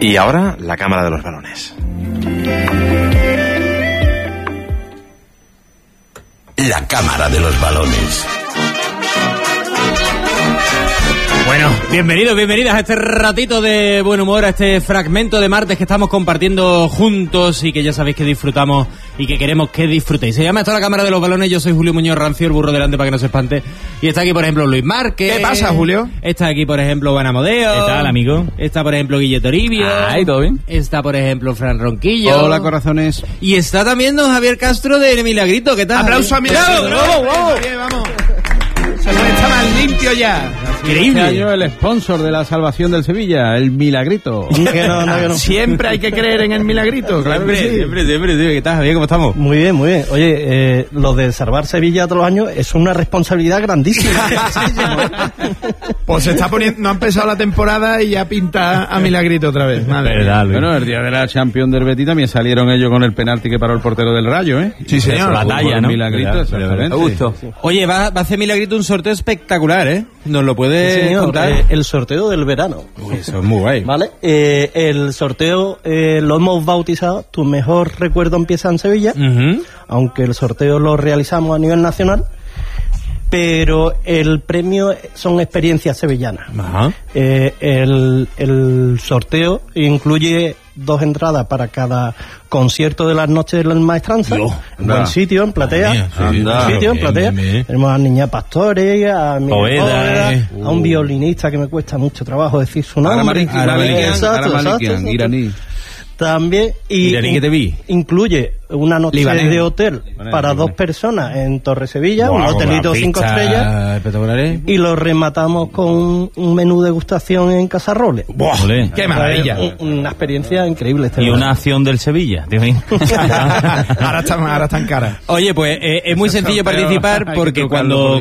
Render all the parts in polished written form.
Y ahora, la cámara de los balones. La cámara de los balones. Bueno, bienvenidas a este ratito de buen humor, a este fragmento de martes que estamos compartiendo juntos y que ya sabéis que disfrutamos y que queremos que disfrutéis. Se llama esto La Cámara de los Balones, yo soy Julio Muñoz Rancio, el burro delante para que no se espante. Y está aquí, por ejemplo, Luis Márquez. ¿Qué pasa, Julio? Está aquí, por ejemplo, Juan Amadeo. ¿Qué tal, amigo? Está, por ejemplo, Guille Toribio. Ay, ¿todo bien? Está, por ejemplo, Fran Ronquillo. Hola, corazones. Y está también don Javier Castro de Milagrito. ¿Qué tal? ¡Aplauso a Milagrito! ¡Vamos! ¡Vamos! Se puede estar más limpio ya. Increíble. Este año el sponsor de la salvación del Sevilla, el Milagrito. No. Siempre hay que creer en el Milagrito, claro que sí. Siempre. ¿Qué tal, Javier? ¿Cómo estamos? Muy bien. Oye, lo de salvar Sevilla todos los años es una responsabilidad grandísima. Pues se está poniendo, no ha empezado la temporada y ya pinta a Milagrito otra vez. Madre mía. Bueno, el día de la Champions del Betis también salieron ellos con el penalti que paró el portero del Rayo, ¿eh? Sí, señor. Batalla, ¿no? Milagrito, exactamente. Me gustó. Oye, va a hacer Milagrito un sorteo espectacular, ¿eh? ¿Nos lo puede contar? El sorteo del verano. Uy, eso es muy guay. ¿Vale? El sorteo lo hemos bautizado Tu mejor recuerdo empieza en Sevilla, aunque el sorteo lo realizamos a nivel nacional, pero el premio son experiencias sevillanas. Ajá. El sorteo incluye 2 entradas para cada concierto de las noches de la maestranza. En buen sitio, en platea. Tenemos a Niña Pastore, a Miguel Poveda, a un violinista que me cuesta mucho trabajo decir su nombre. Exacto, iraní. También, y que te vi. incluye una noche de hotel para 2 personas en Torre Sevilla, un hotelito 5 estrellas, espectaculares. y lo rematamos con un menú degustación en Casarrobles. ¡Qué maravilla! Una experiencia increíble. Y una acción del Sevilla. Ahora están caras. Oye, pues es muy sencillo participar porque cuando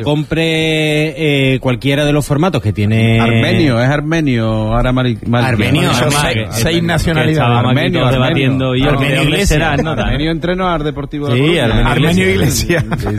compre cualquiera de los formatos que tiene... Armenio. Ahora Armenio. 6 nacionalidades. Debatiendo. Y Armenio Iglesias. Armenio entrenó al Deportivo de Sí, Armenio Iglesias.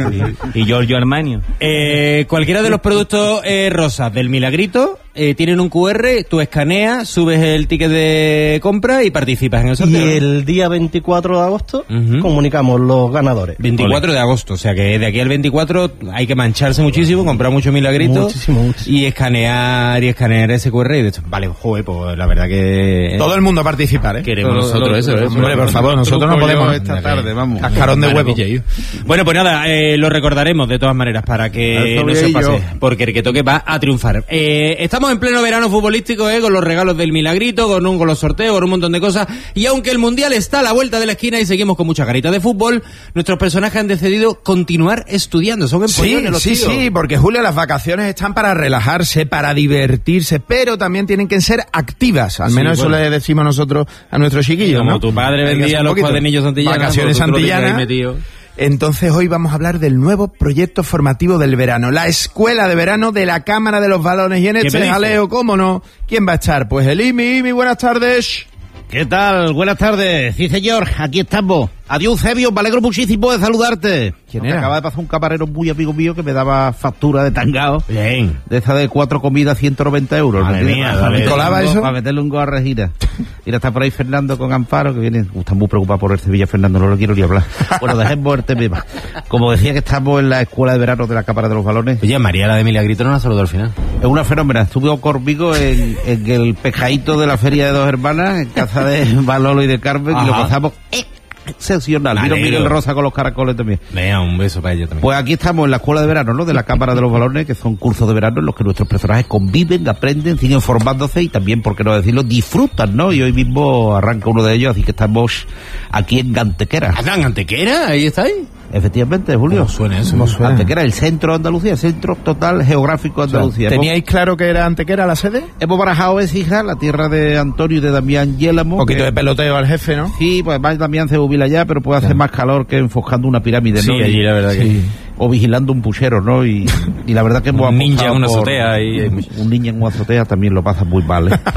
Y Giorgio Armenio. Cualquiera de los productos rosas del Milagrito tienen un QR, tú escaneas, subes el ticket de compra y participas en el sorteo. Y el día 24 de agosto comunicamos los ganadores. 24 de agosto, o sea que de aquí al 24 hay que mancharse muchísimo, comprar mucho Milagrito. Muchísimo. Y escanear ese QR y de hecho, vale, joder, pues la verdad que... Todo el mundo a participar, ¿eh? Queremos nosotros eso, ¿eh? Hombre, por favor, nosotros no podemos esta tarde, vamos. Cascarón de huevo. Bueno, pues nada, lo recordaremos de todas maneras para que no se pase, porque el que toque va a triunfar. Estamos en pleno verano futbolístico, con los regalos del Milagrito, con los sorteos, con un montón de cosas, y aunque el Mundial está a la vuelta de la esquina y seguimos con mucha carita de fútbol, nuestros personajes han decidido continuar estudiando. Son empollones los tíos. Sí, porque Julio, las vacaciones están para relajarse, para divertirse, pero también tienen que ser activas, al menos eso le decimos nosotros a nuestros chiquillos, como ¿no? tu padre vendía los cuadernillos antillanas, vacaciones antillanas. Entonces hoy vamos a hablar del nuevo proyecto formativo del verano, la Escuela de Verano de la Cámara de los Balones. Y en este jaleo, ¿cómo no? ¿Quién va a estar? Pues el IMI, buenas tardes. ¿Qué tal? Buenas tardes. Sí, señor, aquí estamos. Adiós, Eusebio, me alegro muchísimo de saludarte. ¿Quién era? Acaba de pasar un camarero muy amigo mío que me daba factura de tangao. Bien. De esa de 4 comidas, 190 euros. Madre mía, ¿me colaba eso? Para meterle un go a Regina. Mira, está por ahí Fernando con Amparo, que viene, está muy preocupado por el Sevilla. Fernando, no lo quiero ni hablar. Bueno, dejemos el tema. Como decía que estamos en la Escuela de Verano de la Cámara de los Balones. Oye, María, la de Milagrito, no la saludó al final. Es una fenómena. Estuve conmigo en el pescadito de la Feria de Dos Hermanas, en casa de Balolo y de Carmen, y lo pasamos excepcional. Vino Miguel Rosa con los caracoles también. Venga, un beso para ella también. Pues aquí estamos en la Escuela de Verano, ¿no? De la Cámara de los Balones, que son cursos de verano en los que nuestros personajes conviven, aprenden, siguen formándose y también, por qué no decirlo, disfrutan, ¿no? Y hoy mismo arranca uno de ellos, así que estamos aquí en Antequera. ¿En Antequera? ¿Ahí estáis? Efectivamente, Julio. ¿Cómo suena eso? Antequera, el centro de Andalucía, el centro total geográfico de Andalucía. ¿Teníais claro que era Antequera la sede? Hemos barajado Écija, la tierra de Antonio y de Damián Yélamo. Un poquito de peloteo al jefe, ¿no? Sí, pues además Damián se jubila ya, pero puede hacer más calor que enfocando una pirámide, ¿no? Sí, allí la verdad que... O vigilando un puchero, ¿no? Y la verdad que hemos un ninja en una por... azotea. Un ninja en una azotea también lo pasa muy mal, ¿eh?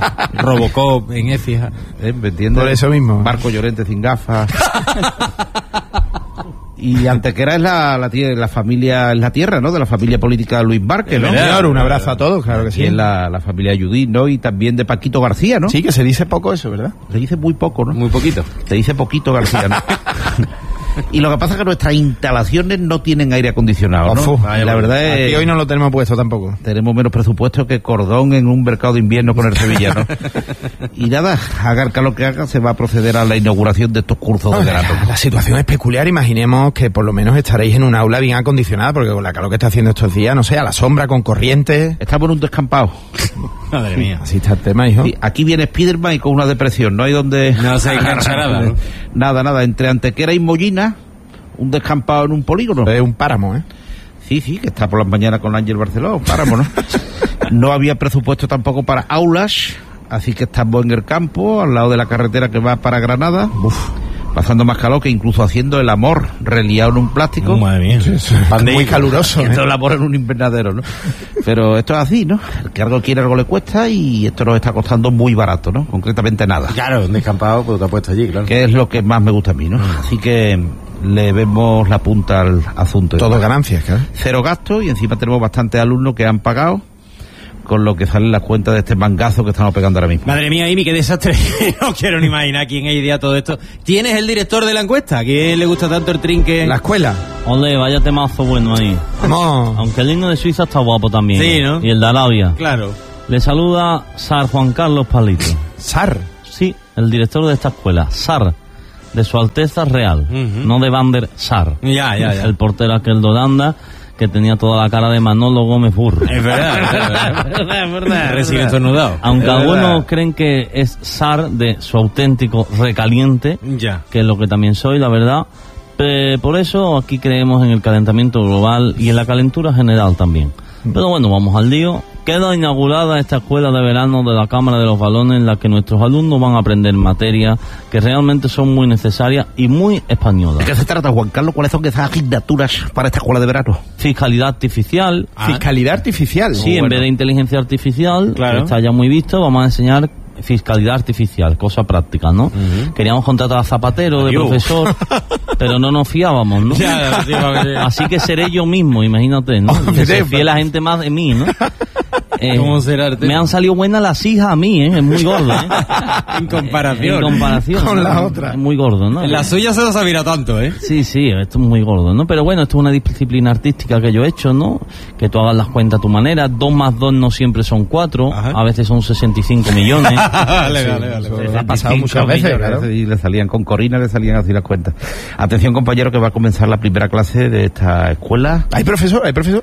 Robocop en Écija. ¿Me entiendes? Por eso mismo. Marco Llorente sin gafas. Y Antequera es la familia, es la tierra, ¿no? De la familia política de Luis Várquez, ¿no? Señor, un abrazo a todos, claro que sí. Y es la familia Judith, ¿no? Y también de Paquito García, ¿no? Sí, que se dice poco eso, ¿verdad? Se dice muy poco, ¿no? Muy poquito. Se dice poquito García, ¿no? Y lo que pasa es que nuestras instalaciones no tienen aire acondicionado, ¿no? La verdad es... Aquí hoy no lo tenemos puesto tampoco. Tenemos menos presupuesto que Cordón en un mercado de invierno con el Sevilla, ¿no? Y nada, haga el calor que haga, se va a proceder a la inauguración de estos cursos de verano. La situación es peculiar, imaginemos que por lo menos estaréis en un aula bien acondicionada, porque con la calor que está haciendo estos días, no sé, a la sombra, con corriente... Estamos en un descampado. Madre mía. Así está el tema, hijo. Sí, aquí viene Spiderman y con una depresión, no hay donde... No se engancha nada, ¿no? Nada, entre Antequera y Mollina, un descampado en un polígono. Es un páramo, ¿eh? Sí, que está por las mañanas con Ángel Barceló, páramo, ¿no? No había presupuesto tampoco para aulas, así que estamos en el campo, al lado de la carretera que va para Granada. Pasando más calor que incluso haciendo el amor reliado en un plástico. Madre mía. Muy caluroso. Haciendo el amor en un invernadero, ¿no? Pero esto es así, ¿no? El que algo quiere, algo le cuesta, y esto nos está costando muy barato, ¿no? Concretamente nada. Claro, un descampado, pues te ha puesto allí, claro. Que es lo que más me gusta a mí, ¿no? Así que le vemos la punta al asunto. Todo ganancias, claro. Cero gasto, y encima tenemos bastantes alumnos que han pagado, con lo que salen las cuentas de este mangazo que estamos pegando ahora mismo. Madre mía, Amy, qué desastre. No quiero ni imaginar quién es idea todo esto. ¿Quién es el director de la encuesta? ¿A quién le gusta tanto el trinque? La escuela. Ole, vaya temazo bueno ahí. Vamos. Aunque el himno de Suiza está guapo también. Sí, ¿no? Y el de Arabia. Claro. Le saluda Sar Juan Carlos Palito. SAR. Sí, el director de esta escuela. Sar, de Su Alteza Real. No de Van der Sar. Ya. El portero aquel de Holanda, que tenía toda la cara de Manolo Gómez Burro. Es verdad. Recién estornudado. Aunque algunos creen que es Sar de Su Auténtico Recaliente, Ya. que es lo que también soy, la verdad. Por eso aquí creemos en el calentamiento global y en la calentura general también. Pero bueno, vamos al lío. Queda inaugurada esta escuela de verano de la Cámara de los Balones, en la que nuestros alumnos van a aprender materias que realmente son muy necesarias y muy españolas. ¿De qué se trata, Juan Carlos? ¿Cuáles son esas asignaturas para esta escuela de verano? Fiscalidad artificial. Fiscalidad artificial. Sí, en vez de inteligencia artificial, Claro. que está ya muy visto, vamos a enseñar fiscalidad artificial, cosa práctica, ¿no? Queríamos contratar a Zapatero de profesor, pero no nos fiábamos, ¿no? Así que seré yo mismo, imagínate, ¿no? Que se fíe la gente más de mí, ¿no? ¿Cómo será el tema? Me han salido buenas las hijas a mí, es muy gordo, En comparación. En comparación con ¿no? la otra. Es muy gordo, ¿no? La suya se nos ha virado tanto, ¿eh? Sí, esto es muy gordo, ¿no? Pero bueno, esto es una disciplina artística que yo he hecho, ¿no? Que tú hagas las cuentas a tu manera. 2 más 2 no siempre son 4, a veces son 65 millones. Vale. Ha pasado muchas veces, claro. Y le salían con Corina, le salían así las cuentas. Atención, compañero, que va a comenzar la primera clase de esta escuela. ¿Hay profesor?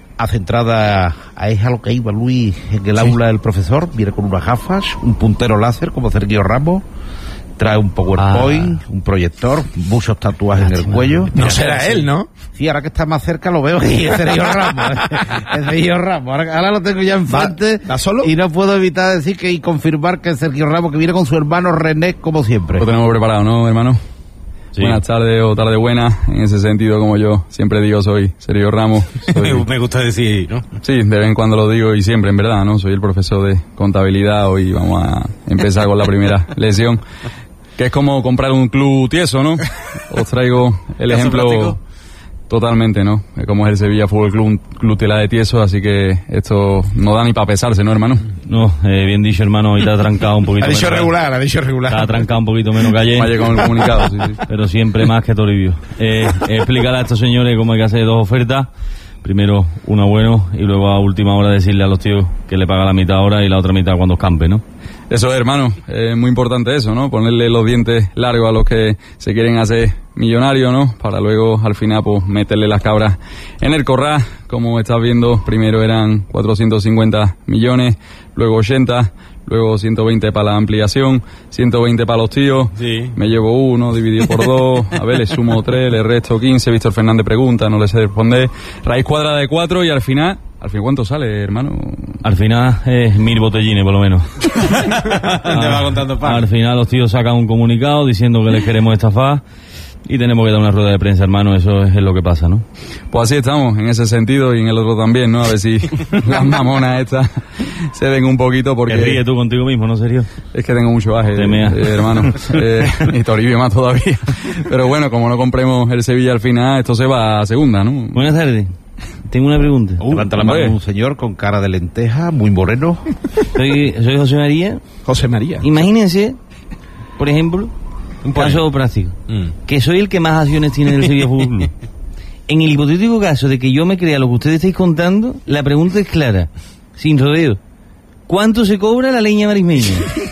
Centrada a lo que iba Luis en el aula del profesor. Viene con unas gafas, un puntero láser como Sergio Ramos. Trae un PowerPoint, un proyector, muchos tatuajes en el cuello. No será él, ¿no? Sí, ahora que está más cerca lo veo y es Sergio Ramos. Es Sergio Ramos. Ahora lo tengo ya enfrente. ¿Va solo? Y no puedo evitar decir y confirmar que es Sergio Ramos, que viene con su hermano René, como siempre. Lo tenemos preparado, ¿no, hermano? Sí. Buenas tardes o tarde buena. En ese sentido, como yo siempre digo, soy Sergio Ramos. Me gusta decir, ¿no? Sí, de vez en cuando lo digo y siempre, en verdad, ¿no? Soy el profesor de contabilidad. Hoy vamos a empezar con la primera lección, que es como comprar un club tieso, ¿no? Os traigo el ejemplo totalmente, ¿no? Como es el Sevilla Fútbol Club, un club tela de tieso, así que esto no da ni para pesarse, ¿no, hermano? No, bien dicho, hermano, hoy te ha trancado un poquito Ha dicho menos. regular. Te ha trancado un poquito menos que ayer. Vaya con el comunicado, sí. Pero siempre más que Toribio. Explícale a estos señores cómo hay que hacer 2 ofertas. Primero una bueno y luego a última hora decirle a los tíos que le paga la mitad ahora y la otra mitad cuando campe, ¿no? Eso es, hermano, es muy importante eso, ¿no? Ponerle los dientes largos a los que se quieren hacer millonarios, ¿no? Para luego, al final, pues, meterle las cabras en el corral. Como estás viendo, primero eran 450 millones, luego 80, luego 120 para la ampliación, 120 para los tíos. Sí. Me llevo 1, dividido por 2, a ver, le sumo 3, le resto 15, Víctor Fernández pregunta, no le sé responder. Raíz cuadrada de 4 y al final ¿cuánto sale, hermano? Al final es 1000 botellines, por lo menos. Te va contando pan. Al final los tíos sacan un comunicado diciendo que les queremos estafar. Y tenemos que dar una rueda de prensa, hermano, eso es lo que pasa, ¿no? Pues así estamos, en ese sentido y en el otro también, ¿no? A ver si las mamonas estas se den un poquito porque... Te ríes tú contigo mismo, ¿no, serio? Es que tengo mucho baje, hermano. Y Toribio más todavía. Pero bueno, como no compremos el Sevilla al final, esto se va a segunda, ¿no? Buenas tardes. Tengo una pregunta. Levanta la mano un señor con cara de lenteja, muy moreno. Soy José María. José María. Imagínense, por ejemplo, un caso práctico, que soy el que más acciones tiene del Sevilla Fútbol Club. En el hipotético caso de que yo me crea lo que ustedes estáis contando, la pregunta es clara, sin rodeo. ¿Cuánto se cobra la leña marismeña?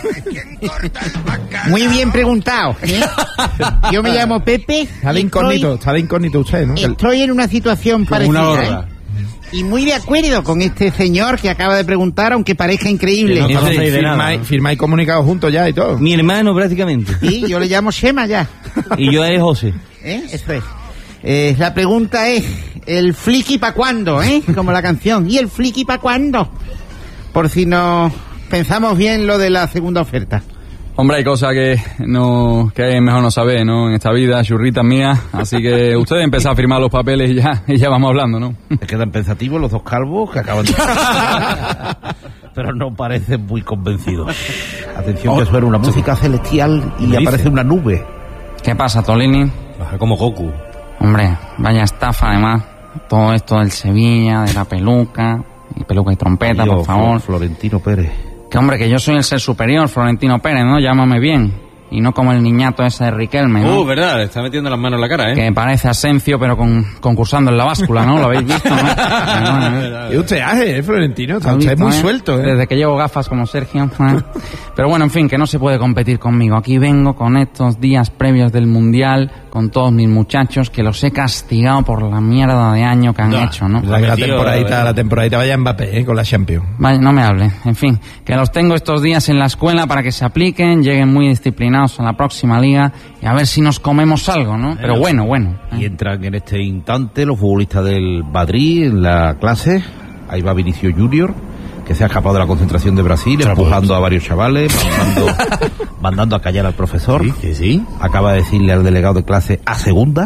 Muy bien preguntado. Yo me llamo Pepe. Está de incógnito usted, ¿no? Estoy en una situación parecida. Una gorra. Y muy de acuerdo con este señor que acaba de preguntar, aunque parezca increíble. Firmáis comunicados juntos ya y todo. Mi hermano prácticamente. Sí, yo le llamo Shema ya. Y yo a él José. Eso es. La pregunta es, ¿el fliki pa' cuándo, como la canción? ¿Y el fliki pa' cuándo? Por si no pensamos bien lo de la segunda oferta. Hombre, hay cosas que es mejor no saber, ¿no? En esta vida, churritas mías. Así que ustedes empiezan a firmar los papeles y ya vamos hablando, ¿no? Se quedan pensativos los dos calvos que acaban de... Pero no parecen muy convencidos. Atención, que suena una música celestial y aparece una nube. ¿Qué pasa, Tolini? Baja como Goku. Hombre, vaya estafa, además. Todo esto del Sevilla, de la peluca y trompeta, por favor. Florentino Pérez. Que hombre, que yo soy el ser superior, Florentino Pérez, ¿no? Llámame bien. Y no como el niñato ese de Riquelme, ¿no? Verdad, le está metiendo las manos en la cara, ¿eh? Que parece Asencio, pero concursando en la báscula, ¿no? ¿Lo habéis visto, no? Y usted, Florentino, usted es muy suelto, ¿eh? Desde que llevo gafas como Sergio, Pero bueno, en fin, que no se puede competir conmigo. Aquí vengo con estos días previos del Mundial, con todos mis muchachos, que los he castigado por la mierda de año que han hecho, ¿no? La temporadita vaya Mbappé, con la Champions. Vaya, no me hable. En fin, que los tengo estos días en la escuela para que se apliquen, lleguen muy disciplinados a la próxima liga y a ver si nos comemos algo, ¿no? Pero bueno. Y entran en este instante los futbolistas del Madrid en la clase. Ahí va Vinicius Junior, que se ha escapado de la concentración de Brasil, empujando a varios chavales, mandando a callar al profesor. Sí. Acaba de decirle al delegado de clase a segunda.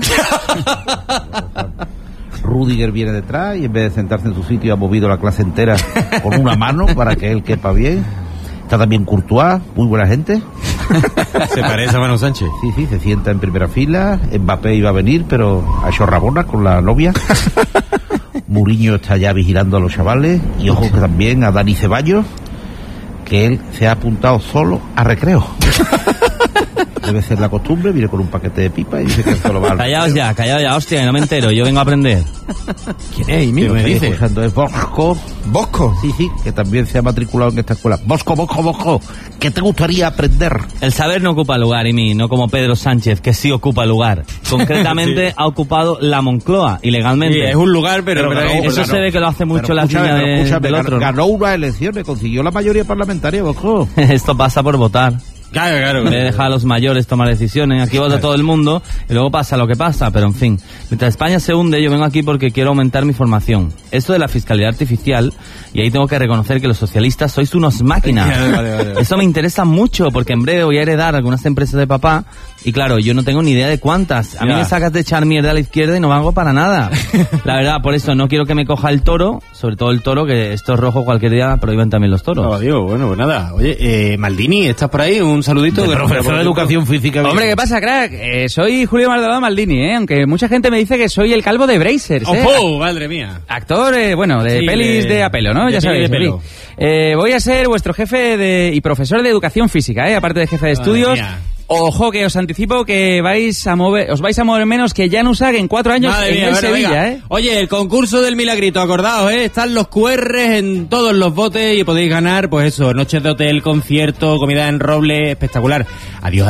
Rudiger viene detrás y en vez de sentarse en su sitio ha movido la clase entera con una mano para que él quepa bien. Está también Courtois, muy buena gente. ¿Se parece a Manu Sánchez? Sí, se sienta en primera fila. Mbappé iba a venir, pero ha hecho rabona con la novia. Mourinho está ya vigilando a los chavales. Y ojo que también a Dani Ceballos, que él se ha apuntado solo a recreo. Debe ser la costumbre, viene con un paquete de pipa y dice que esto lo va a... Callaos ya, hostia, que no me entero, yo vengo a aprender. ¿Quién es? ¿Qué me dice? Es Bosco. ¿Bosco? Sí, que también se ha matriculado en esta escuela. Bosco, ¿qué te gustaría aprender? El saber no ocupa lugar, Imi, no como Pedro Sánchez, que sí ocupa lugar. Concretamente sí. Ha ocupado la Moncloa, ilegalmente. Sí, es un lugar, pero eso se ve que lo hace mucho la niña del otro. Ganó unas elecciones, consiguió la mayoría parlamentaria, Bosco. Esto pasa por votar. Claro. Me deja a los mayores tomar decisiones. Aquí vota todo el mundo y luego pasa lo que pasa, pero en fin. Mientras España se hunde, yo vengo aquí porque quiero aumentar mi formación. Esto de la fiscalidad artificial, y ahí tengo que reconocer que los socialistas sois unos máquinas. Vale. Esto me interesa mucho porque en breve voy a heredar algunas empresas de papá y claro, yo no tengo ni idea de cuántas. A mí me sacas de echar mierda a la izquierda y no valgo para nada. La verdad, por eso no quiero que me coja el toro, sobre todo el toro, que esto es rojo, cualquier día prohíben también los toros. Oh, Dios, bueno, pues nada. Oye, Maldini, ¿estás por ahí? Un saludito. De profesor de educación física. Hombre, ¿qué pasa, crack? Soy Julio Maldonado Maldini, aunque mucha gente me dice que soy el calvo de Brazers. ¡Oh, madre mía! Actor, de pelis de apelo, ¿no? Ya sabéis. Voy a ser vuestro jefe y profesor de educación física, aparte de jefe de estudios. Ojo, que os anticipo que os vais a mover menos que Jan Usac en 4 años en Sevilla, Oye, el concurso del Milagrito, acordaos, están los QRs en todos los botes y podéis ganar, pues eso, noches de hotel, concierto, comida en roble, espectacular. Adiós.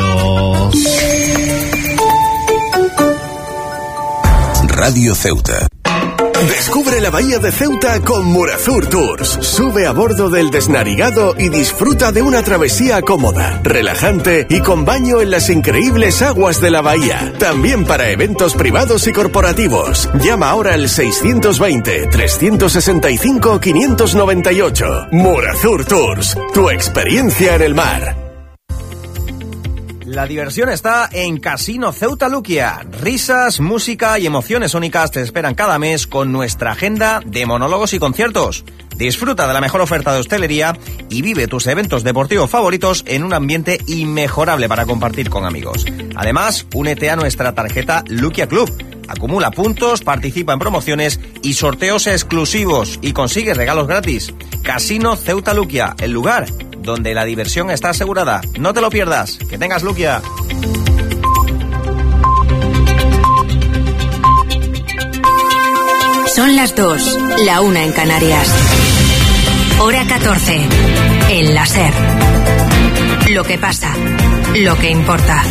Radio Ceuta. Descubre la bahía de Ceuta con Murazur Tours. Sube a bordo del Desnarigado y disfruta de una travesía cómoda, relajante y con baño en las increíbles aguas de la bahía. También para eventos privados y corporativos. Llama ahora al 620-365-598. Murazur Tours. Tu experiencia en el mar. La diversión está en Casino Ceuta Luquia. Risas, música y emociones únicas te esperan cada mes con nuestra agenda de monólogos y conciertos. Disfruta de la mejor oferta de hostelería y vive tus eventos deportivos favoritos en un ambiente inmejorable para compartir con amigos. Además, únete a nuestra tarjeta Luquia Club. Acumula puntos, participa en promociones y sorteos exclusivos y consigue regalos gratis. Casino Ceuta Luquia, el lugar donde la diversión está asegurada. No te lo pierdas. Que tengas Luquia. Son las 2, la 1 en Canarias. Hora 14, en la SER. Lo que pasa, lo que importa.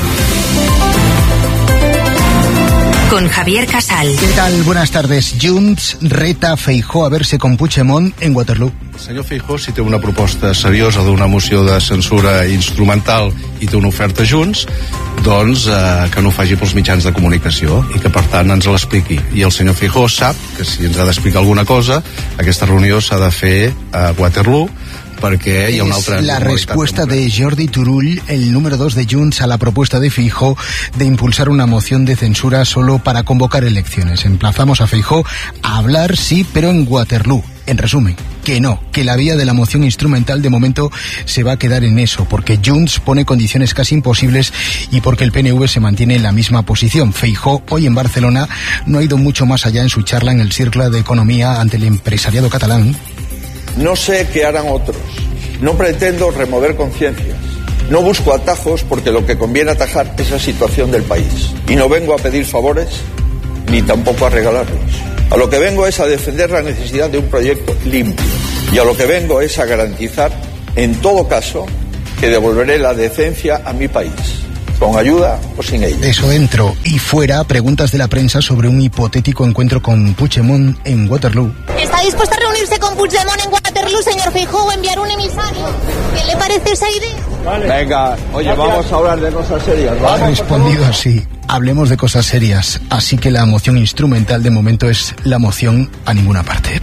Con Javier Casal. ¿Qué tal? Buenas tardes. Junts reta Feijóo a verse con Puigdemont en Waterloo. El senyor Feijóo, si té una proposta seriosa d'una moció de censura instrumental i té una oferta Junts, doncs que no ho faci pels mitjans de comunicació i que per tant ens l'expliqui. I el senyor Feijóo sap que si ens ha d'explicar alguna cosa, aquesta reunió s'ha de fer a Waterloo, perquè hi ha una altra... Es la respuesta de Jordi Turull, el número 2 de Junts, a la propuesta de Feijóo de impulsar una moción de censura solo para convocar elecciones. Emplazamos a Feijóo a hablar, sí, pero en Waterloo. En resumen, que no, que la vía de la moción instrumental de momento se va a quedar en eso, porque Junts pone condiciones casi imposibles y porque el PNV se mantiene en la misma posición. Feijóo, hoy en Barcelona, no ha ido mucho más allá en su charla en el Círculo de Economía ante el empresariado catalán. No sé qué harán otros. No pretendo remover conciencias. No busco atajos porque lo que conviene atajar es la situación del país. Y no vengo a pedir favores ni tampoco a regalarlos. A lo que vengo es a defender la necesidad de un proyecto limpio. Y a lo que vengo es a garantizar, en todo caso, que devolveré la decencia a mi país. Con ayuda o sin ella. Eso dentro y fuera, preguntas de la prensa sobre un hipotético encuentro con Puigdemont en Waterloo. ¿Está dispuesto a reunirse con Puigdemont en Waterloo, señor Feijóo, o enviar un emisario? ¿Qué le parece esa idea? Vale. Venga, oye, vamos a hablar de cosas serias, ¿vale? Ha respondido así. Hablemos de cosas serias. Así que la moción instrumental de momento es la moción a ninguna parte.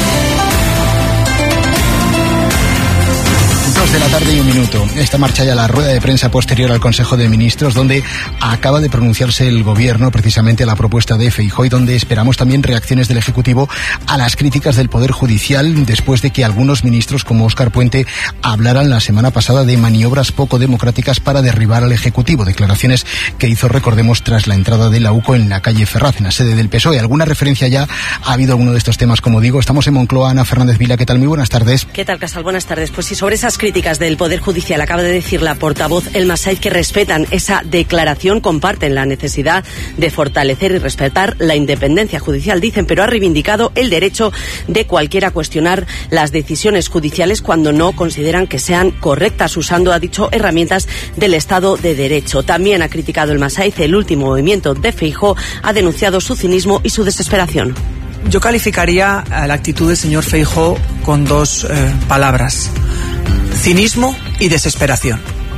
2 de la tarde y 1 minuto. Esta marcha ya la rueda de prensa posterior al Consejo de Ministros, donde acaba de pronunciarse el Gobierno precisamente a la propuesta de Feijóo y donde esperamos también reacciones del Ejecutivo a las críticas del Poder Judicial después de que algunos ministros como Óscar Puente hablaran la semana pasada de maniobras poco democráticas para derribar al Ejecutivo. Declaraciones que hizo, recordemos, tras la entrada de la UCO en la calle Ferraz, en la sede del PSOE. ¿Alguna referencia ya ha habido alguno de estos temas? Como digo, estamos en Moncloa. Ana Fernández Vila, ¿qué tal? Muy buenas tardes. ¿Qué tal, Casal? Buenas tardes. Pues sí, sobre esas críticas del Poder Judicial acaba de decir la portavoz Elma Saiz que respetan esa declaración, comparten la necesidad de fortalecer y respetar la independencia judicial, dicen, pero ha reivindicado el derecho de cualquiera a cuestionar las decisiones judiciales cuando no consideran que sean correctas, usando, ha dicho, herramientas del Estado de Derecho. También ha criticado Elma Saiz el último movimiento de Feijóo, ha denunciado su cinismo y su desesperación. Yo calificaría la actitud del señor Feijóo con dos palabras: cinismo y desesperación.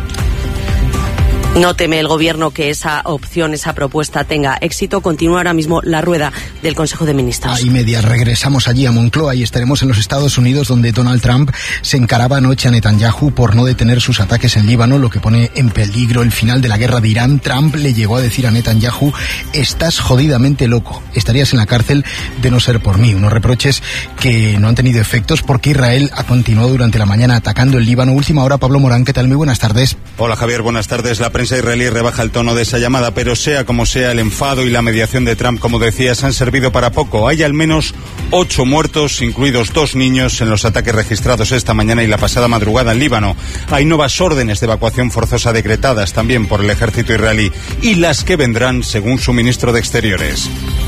No teme el Gobierno que esa opción, esa propuesta tenga éxito. Continúa ahora mismo la rueda del Consejo de Ministros. Ahí media, regresamos allí a Moncloa y estaremos en los Estados Unidos, donde Donald Trump se encaraba anoche a Netanyahu por no detener sus ataques en Líbano, lo que pone en peligro el final de la guerra de Irán. Trump le llegó a decir a Netanyahu: estás jodidamente loco, estarías en la cárcel de no ser por mí. Unos reproches que no han tenido efectos porque Israel ha continuado durante la mañana atacando el Líbano. Última hora, Pablo Morán, ¿qué tal? Muy buenas tardes. Hola, Javier, buenas tardes. La prensa israelí rebaja el tono de esa llamada, pero sea como sea, el enfado y la mediación de Trump, como decías, han servido para poco. Hay al menos 8 muertos, incluidos 2 niños, en los ataques registrados esta mañana y la pasada madrugada en Líbano. Hay nuevas órdenes de evacuación forzosa decretadas también por el ejército israelí, y las que vendrán, según su ministro de Exteriores.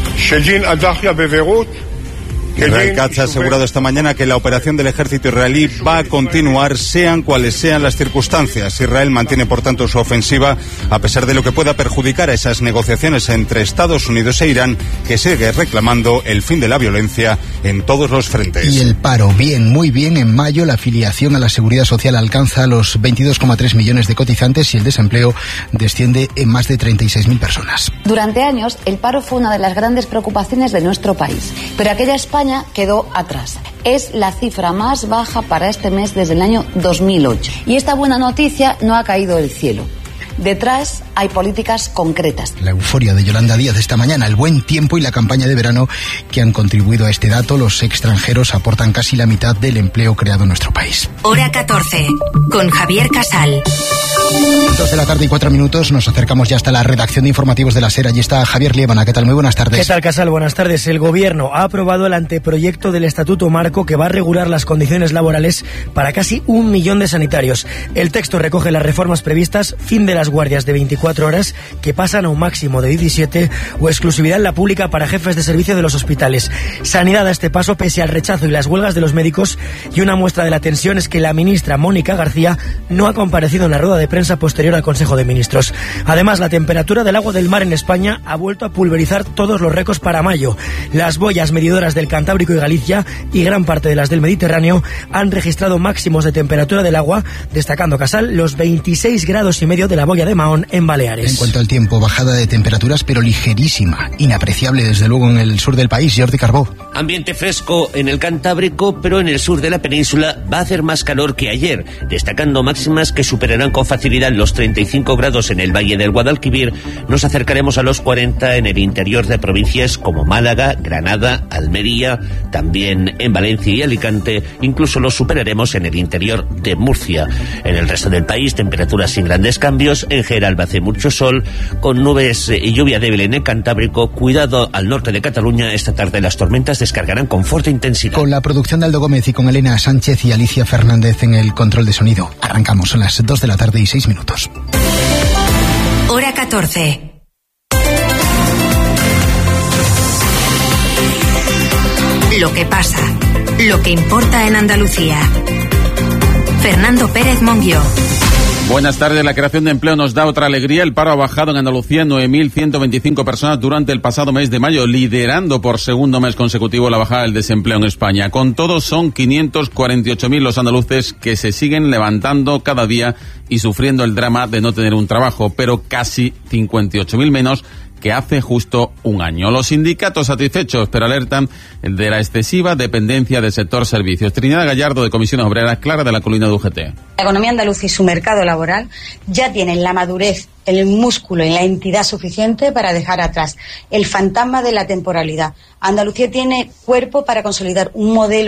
Israel Katz ha asegurado esta mañana que la operación del ejército israelí va a continuar, sean cuales sean las circunstancias. Israel mantiene, por tanto, su ofensiva, a pesar de lo que pueda perjudicar a esas negociaciones entre Estados Unidos e Irán, que sigue reclamando el fin de la violencia en todos los frentes. Y el paro, bien, muy bien. En mayo la afiliación a la Seguridad Social alcanza los 22,3 millones de cotizantes y el desempleo desciende en más de 36.000 personas. Durante años, el paro fue una de las grandes preocupaciones de nuestro país, pero aquella España quedó atrás. Es la cifra más baja para este mes desde el año 2008. Y esta buena noticia no ha caído del cielo. Detrás hay políticas concretas. La euforia de Yolanda Díaz esta mañana, el buen tiempo y la campaña de verano que han contribuido a este dato. Los extranjeros aportan casi la mitad del empleo creado en nuestro país. Hora 14, con Javier Casal. 2:04 Nos acercamos ya hasta la redacción de informativos de la SER. Allí está Javier Liébana. ¿Qué tal? Muy buenas tardes. ¿Qué tal, Casal? Buenas tardes. El Gobierno ha aprobado el anteproyecto del Estatuto Marco que va a regular las condiciones laborales para casi 1 millón de sanitarios. El texto recoge las reformas previstas, fin de las guardias de 24 horas que pasan a un máximo de 17 o exclusividad en la pública para jefes de servicio de los hospitales. Sanidad a este paso pese al rechazo y las huelgas de los médicos, y una muestra de la tensión es que la ministra Mónica García no ha comparecido en la rueda de prensa posterior al Consejo de Ministros. Además, la temperatura del agua del mar en España ha vuelto a pulverizar todos los récords para mayo. Las boyas medidoras del Cantábrico y Galicia y gran parte de las del Mediterráneo han registrado máximos de temperatura del agua, destacando, Casal, los 26,5 grados de la boya de Mahón en Baleares. En cuanto al tiempo, bajada de temperaturas pero ligerísima, inapreciable desde luego en el sur del país. Jordi Carbó. Ambiente fresco en el Cantábrico, pero en el sur de la península va a hacer más calor que ayer, destacando máximas que superarán con facilidad los 35 grados en el Valle del Guadalquivir. Nos acercaremos a los 40 en el interior de provincias como Málaga, Granada, Almería, también en Valencia y Alicante. Incluso los superaremos en el interior de Murcia. En el resto del país, temperaturas sin grandes cambios. En general va a hacer mucho sol, con nubes y lluvia débil en el Cantábrico. Cuidado al norte de Cataluña. Esta tarde las tormentas descargarán con fuerte intensidad. Con la producción de Aldo Gómez y con Elena Sánchez y Alicia Fernández en el control de sonido. Arrancamos, son las 2:06 Hora 14. Lo que pasa, lo que importa en Andalucía. Fernando Pérez Monguió. Buenas tardes. La creación de empleo nos da otra alegría. El paro ha bajado en Andalucía 9.125 personas durante el pasado mes de mayo, liderando por segundo mes consecutivo la bajada del desempleo en España. Con todo, son 548.000 los andaluces que se siguen levantando cada día y sufriendo el drama de no tener un trabajo, pero casi 58.000 menos que hace justo un año. Los sindicatos satisfechos, pero alertan de la excesiva dependencia del sector servicios. Trinidad Gallardo, de Comisiones Obreras, Clara de la Colina de UGT. La economía andaluza y su mercado laboral ya tienen la madurez, el músculo y la entidad suficiente para dejar atrás el fantasma de la temporalidad. Andalucía tiene cuerpo para consolidar un modelo